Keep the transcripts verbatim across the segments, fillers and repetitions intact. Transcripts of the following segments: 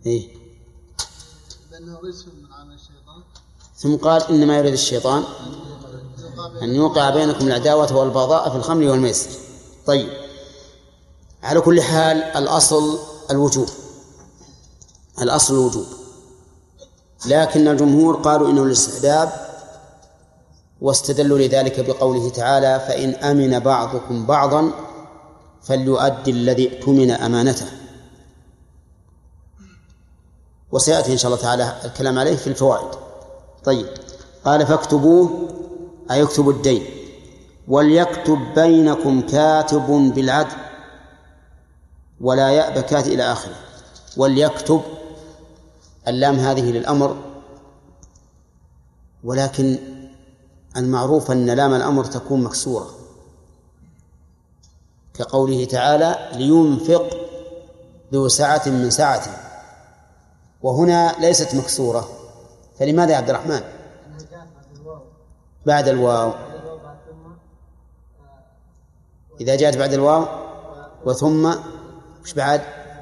إيه؟ ثم قال إنما يريد الشيطان أن يوقع بينكم العداوة والبغضاء في الخمر والميسر. طيب، على كل حال الأصل الوجوب، الأصل الوجوب، لكن الجمهور قالوا إنه الاستحباب، واستدلوا لذلك بقوله تعالى: فإن أمن بعضكم بعضا فليؤدي الذي اؤتمن أمانته. وسيأتي إن شاء الله تعالى الكلام عليه في الفوائد. طيب، قال: فاكتبوه، أي يكتب الدين، وليكتب بينكم كاتب بالعدل ولا يأبى كاتب إلى آخره. وليكتب، اللام هذه للأمر، ولكن المعروف أن لام الأمر تكون مكسورة، كقوله تعالى: لينفق ذو سعة من سعته، وهنا ليست مكسورة، فلماذا يا عبد الرحمن؟ بعد الواو، إذا جاءت بعد الواو وثم وش بعد؟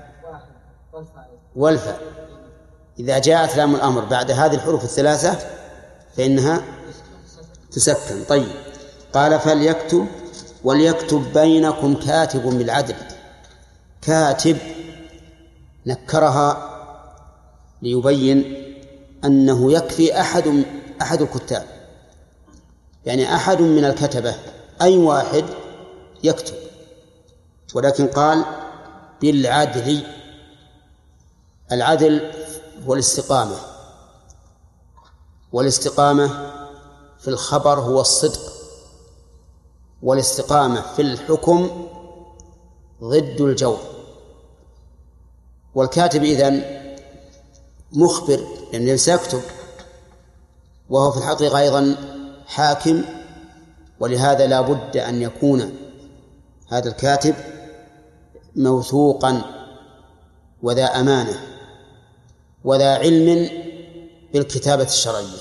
والفاء. إذا جاءت لام الأمر بعد هذه الحروف الثلاثة فإنها تسكن. طيب، قال: فليكتب وليكتب بينكم كاتب بالعدل. كاتب نكرها ليبين أنه يكفي أحد أحد الكتاب، يعني أحد من الكتبة، أي واحد يكتب، ولكن قال بالعدل. العدل هو الاستقامة، والاستقامة في الخبر هو الصدق، والاستقامة في الحكم ضد الجور. والكاتب إذن مخبر لأنه سيكتب، وهو في الحقيقة أيضا حاكم، ولهذا لا بد أن يكون هذا الكاتب موثوقا وذا أمانة وذا علم بالكتابة الشرعية،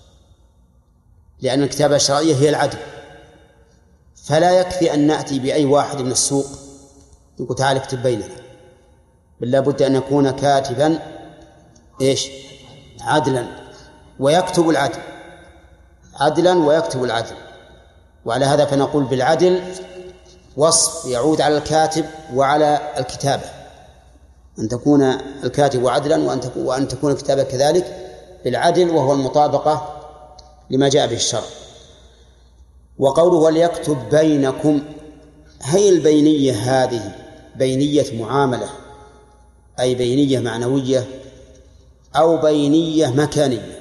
لأن الكتابة الشرعية هي العدل. فلا يكفي أن نأتي بأي واحد من السوق يقول: تعال اكتب بيننا، بل لا بد أن يكون كاتبا إيش؟ عدلا، ويكتب العدل، عدلا ويكتب العدل. وعلى هذا فنقول بالعدل وصف يعود على الكاتب وعلى الكتابة، أن تكون الكاتب عدلا وأن تكون الكتابة كذلك بالعدل، وهو المطابقة لما جاء به الشرع. وقوله وليكتب بينكم، هي البينية هذه بينية معاملة، أي بينية معنوية أو بينية مكانية؟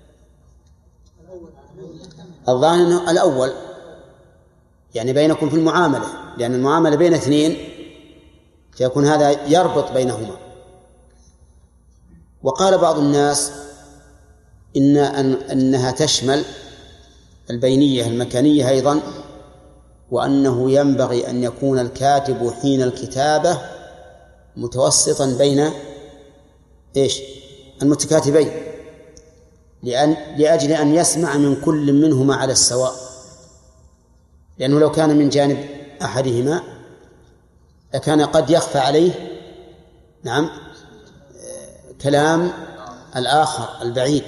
الظاهر الأول، يعني بينكم في المعاملة، لأن المعاملة بين اثنين فيكون هذا يربط بينهما. وقال بعض الناس إن أنها تشمل البينية المكانية أيضا، وأنه ينبغي أن يكون الكاتب حين الكتابة متوسطا بين إيش؟ المتكاتبين، لأن لأجل أن يسمع من كل منهما على السواء، لأنه لو كان من جانب أحدهما لكان قد يخفى عليه نعم كلام الآخر البعيد،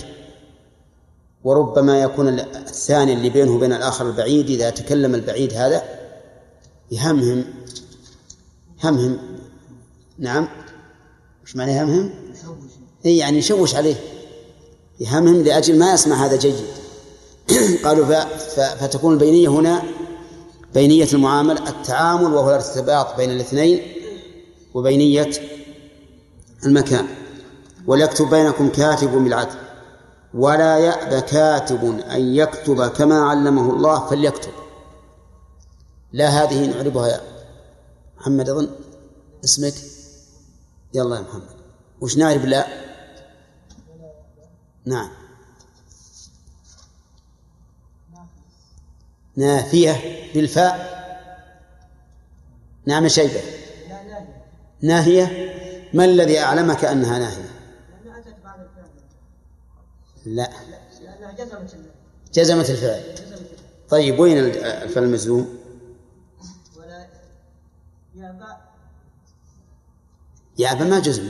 وربما يكون الثاني اللي بينه وبين الآخر البعيد إذا تكلم البعيد هذا يهمهم همهم نعم مش معنى يهمهم إيه يعني يشوش عليه، يهمهم لأجل ما يسمع هذا جيد. قالوا فتكون البينية هنا بينية المعامل التعامل، وهو الارتباط بين الاثنين، وبينية المكان. وليكتب بينكم كاتب بالعدل ولا يأبى كاتب أن يكتب كما علمه الله فليكتب. لا هذه نعربها يا محمد، أظن اسمك يلا يا محمد، وش نعرب؟ لا نعم نافية بالفاء. نعم شيبة ناهية. ما الذي أعلمك أنها ناهية؟ لا جزمت الفعل. طيب وين الفعل المجزوم؟ يأبى ما جزم.